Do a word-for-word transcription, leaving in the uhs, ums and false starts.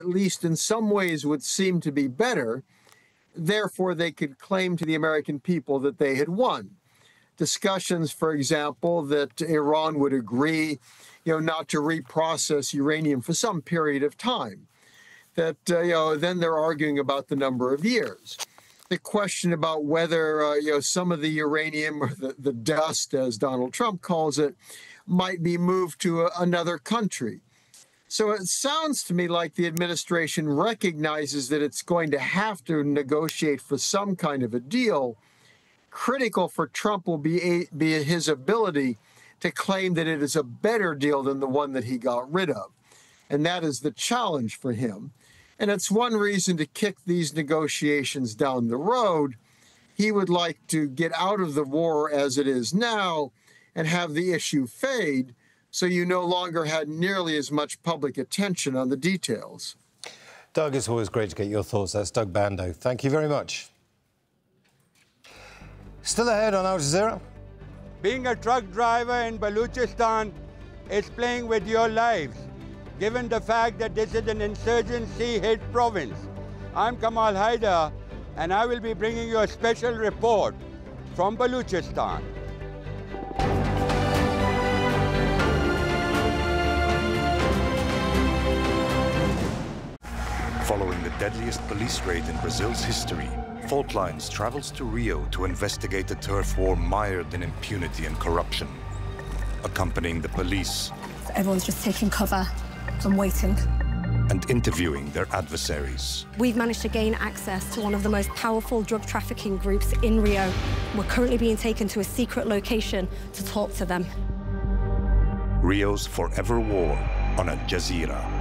at least in some ways, would seem to be better. Therefore, they could claim to the American people that they had won. Discussions, for example, that Iran would agree, you know, not to reprocess uranium for some period of time. That, uh, you know, then they're arguing about the number of years. The question about whether, uh, you know, some of the uranium, or the, the dust, as Donald Trump calls it, might be moved to a, another country. So it sounds to me like the administration recognizes that it's going to have to negotiate for some kind of a deal. Critical for Trump will be, a, be his ability to claim that it is a better deal than the one that he got rid of. And that is the challenge for him. And it's one reason to kick these negotiations down the road. He would like to get out of the war as it is now and have the issue fade, so you no longer had nearly as much public attention on the details. Doug, it's always great to get your thoughts. That's Doug Bandow. Thank you very much. Still ahead on Al Jazeera. Being a truck driver in Balochistan is playing with your lives, given the fact that this is an insurgency-hit province. I'm Kamal Haider, and I will be bringing you a special report from Balochistan. Following the deadliest police raid in Brazil's history, Fault Lines travels to Rio to investigate a turf war mired in impunity and corruption. Accompanying the police, everyone's just taking cover and waiting. And interviewing their adversaries. We've managed to gain access to one of the most powerful drug trafficking groups in Rio. We're currently being taken to a secret location to talk to them. Rio's forever war on Al Jazeera.